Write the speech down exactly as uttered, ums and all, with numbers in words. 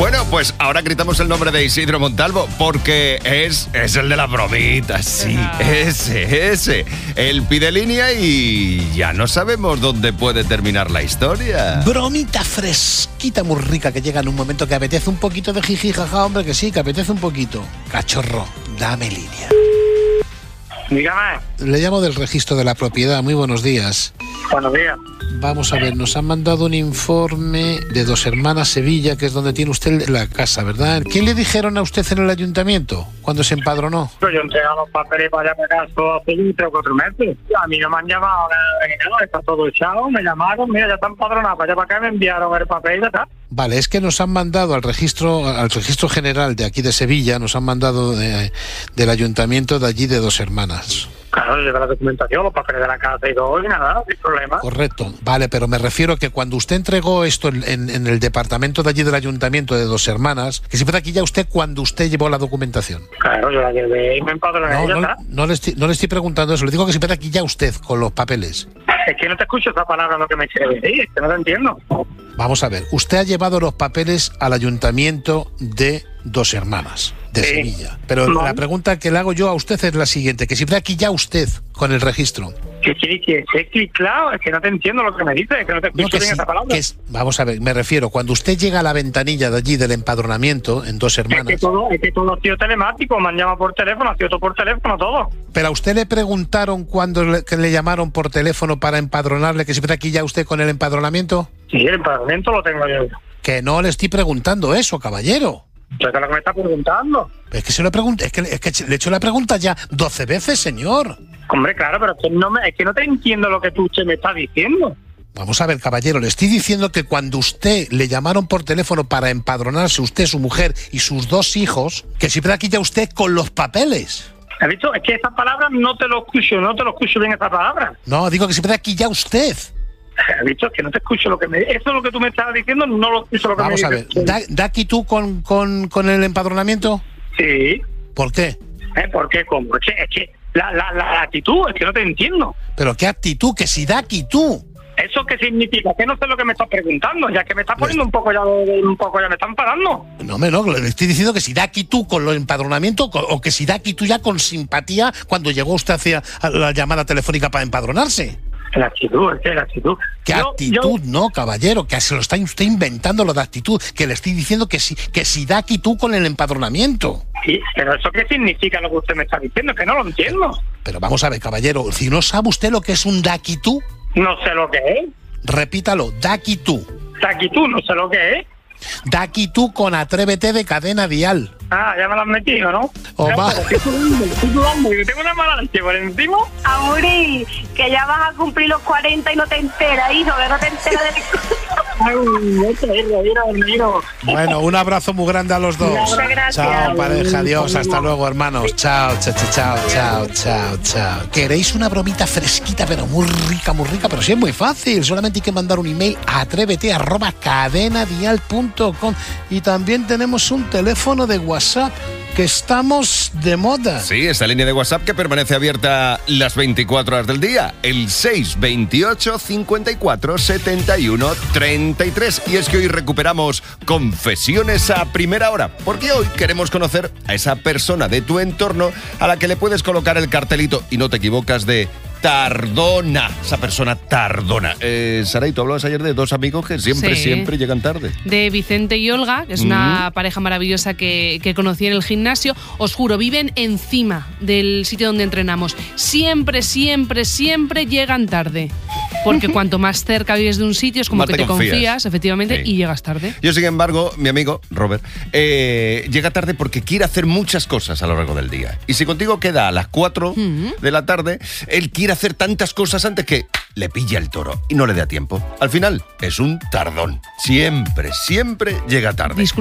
Bueno, pues ahora gritamos el nombre de Isidro Montalvo porque es, es el de las bromitas, sí, ese, ese. Él pide línea y ya no sabemos dónde puede terminar la historia. Bromita fresquita, muy rica, que llega en un momento que apetece un poquito de jiji, jaja, hombre, que sí, que apetece un poquito. Cachorro, dame línea. Dígame. Le llamo del registro de la propiedad. Muy buenos días. Buenos días. Vamos a ver, nos han mandado un informe de Dos Hermanas Sevilla, que es donde tiene usted la casa, ¿verdad? ¿Qué le dijeron a usted en el ayuntamiento cuando se empadronó? Pues yo entregué los papeles para allá para acá hace tres o cuatro meses. A mí no me han llamado, nada, está todo echado, me llamaron, mira, ya están empadronados para allá para acá, me enviaron el papel y ya está. Vale, es que nos han mandado al registro al registro general de aquí de Sevilla, nos han mandado de, del ayuntamiento de allí de Dos Hermanas. Claro, le lleva la documentación, los papeles de la casa y todo, y nada, sin problema. Correcto, vale, pero me refiero a que cuando usted entregó esto en, en, en el departamento de allí del ayuntamiento de Dos Hermanas, que siempre aquí ya usted cuando usted llevó la documentación. Claro, yo la llevé y me empadroné No, y ya no, está. no, le estoy, no le estoy preguntando eso, le digo que siempre aquí ya usted con los papeles. Es que no te escucho esa palabra lo que me quiere decir, es que no te entiendo. Vamos a ver, usted ha llevado los papeles al ayuntamiento de Dos Hermanas, de Sí. Sevilla. Pero No. la pregunta que le hago yo a usted es la siguiente, que siempre aquí ya usted con el registro. Que sí, que sí, que claro, es que no te entiendo lo que me dices, es que no te escucho No, que bien sí, esa palabra. que es- vamos a ver, me refiero, cuando usted llega a la ventanilla de allí del empadronamiento en Dos Es que Hermanas, todo, es que todo ha sido telemático, me han llamado por teléfono, ha sido todo por teléfono, todo. pero a usted le preguntaron cuando le, que le llamaron por teléfono para empadronarle, que siempre aquí ya usted con el empadronamiento, Sí, el empadronamiento lo tengo yo. que no le estoy preguntando eso, caballero. Entonces, ¿qué es lo que me está preguntando? Es que se lo pregunté, es que, es que le he hecho la pregunta ya doce veces, señor. Hombre, claro, pero es que no, me, es que no te entiendo lo que tú usted me estás diciendo. Vamos a ver, caballero, le estoy diciendo que cuando usted le llamaron por teléfono para empadronarse, usted, su mujer y sus dos hijos, que siempre aquí ya usted con los papeles. ¿Has visto? Es que esas palabras no te lo escucho, no te lo escucho bien esas palabras. No, digo que siempre aquí ya usted. ¿Has visto? Es que no te escucho lo que me... Eso es lo que tú me estabas diciendo, no lo escucho lo que Vamos me a ver, dices. ¿da, da aquí tú con, con, con el empadronamiento? Sí. ¿Por qué? ¿Eh? ¿Por qué? ¿Cómo? Es que, es que la, la, la actitud, es que no te entiendo. Pero qué actitud, que si da aquí tú. ¿Eso qué significa? Que no sé lo que me estás preguntando, ya que me estás poniendo un poco ya, un poco ya me están pagando. No, me no, le estoy diciendo que si da aquí tú con el empadronamiento co- o que si da aquí tú ya con simpatía cuando llegó usted hacia la llamada telefónica para empadronarse. La actitud, es que la actitud. ¿Qué Yo- actitud? yo- No, caballero, que se lo está usted inventando lo de actitud, que le estoy diciendo que si, que si da aquí tú con el empadronamiento. Sí, pero ¿eso qué significa lo que usted me está diciendo? Que no lo entiendo. Pero vamos a ver, caballero, si no sabe usted lo que es un da aquí tú, No sé lo que es. repítalo, da aquí tú. La actitud, no sé lo que es. Da aquí tú con Atrévete de Cadena Dial. Ah, ya me lo has metido, ¿no? O Ya, va. pero estoy sudando, estoy sudando, yo tengo una mala leche por encima. Amori, que ya vas a cumplir los cuarenta y no te enteras, hijo, que no te enteras de... Ay, no te mira, mira. Bueno, un abrazo muy grande a los dos. Muchas gracias. Chao, pareja, adiós, hasta luego, hermanos. Chao, chao, chao, chao, chao, chao. ¿Queréis una bromita fresquita, pero muy rica, muy rica? Pero sí es muy fácil. Solamente hay que mandar un email a atrévete arroba cadenadial punto com. Y también tenemos un teléfono de WhatsApp, que estamos de moda. Sí, esta línea de WhatsApp que permanece abierta las veinticuatro horas del día. El seis veintiocho cincuenta y cuatro setenta y uno treinta y tres. Y es que hoy recuperamos confesiones a primera hora, porque hoy queremos conocer a esa persona de tu entorno a la que le puedes colocar el cartelito, y no te equivocas, de tardona. Esa persona tardona. Eh, Saray, tú hablabas ayer de dos amigos que siempre, Sí. siempre llegan tarde. De Vicente y Olga, que es una pareja maravillosa que, que conocí en el gimnasio. Os juro, viven encima del sitio donde entrenamos. Siempre, siempre, siempre llegan tarde. Porque cuanto más cerca vives de un sitio, es como Más que te te confías. confías, efectivamente, Sí. y llegas tarde. Yo, sin embargo, mi amigo Robert eh, llega tarde porque quiere hacer muchas cosas a lo largo del día. Y si contigo queda a las cuatro de la tarde, él quiere hacer tantas cosas antes que le pilla el toro y no le da tiempo. Al final, es un tardón. Siempre, siempre llega tarde. Disculpa.